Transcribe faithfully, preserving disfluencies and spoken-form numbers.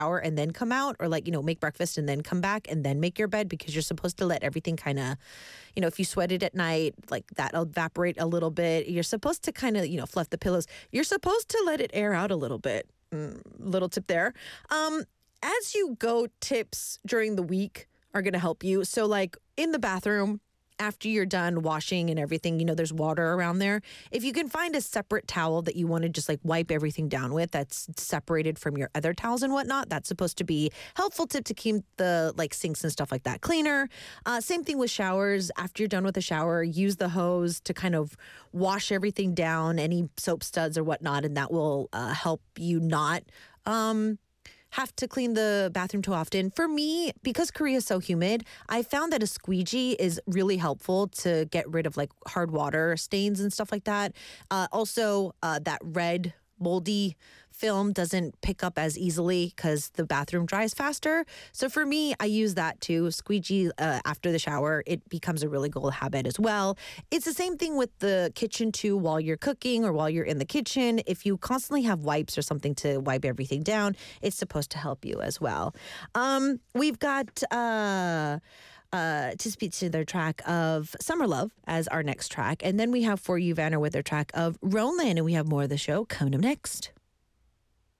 shower and then come out, or like, you know, make breakfast and then come back and then make your bed, because you're supposed to let everything kind of, you know, if you sweat it at night, like that'll evaporate a little bit. You're supposed to kind of, you know, fluff the pillows. You're supposed to let it air out a little bit. Mm, little tip there. Um, as you go, tips during the week are going to help you. So like in the bathroom, after you're done washing and everything, you know, there's water around there. If you can find a separate towel that you want to just like wipe everything down with, that's separated from your other towels and whatnot, that's supposed to be helpful tip to keep the like sinks and stuff like that cleaner. Uh, same thing with showers. After you're done with the shower, use the hose to kind of wash everything down, any soap studs or whatnot, and that will uh, help you not um, have to clean the bathroom too often. For me, because Korea is so humid, I found that a squeegee is really helpful to get rid of like hard water stains and stuff like that. Uh, also, uh, that red moldy film doesn't pick up as easily because the bathroom dries faster. So for me, I use that too. Squeegee uh, after the shower, it becomes a really good habit as well. It's the same thing with the kitchen too, while you're cooking or while you're in the kitchen. If you constantly have wipes or something to wipe everything down, it's supposed to help you as well. Um, we've got... Uh, Uh, to speak to their track of Summer Love as our next track. And then we have For You Vanner with their track of Roland. And we have more of the show coming up next.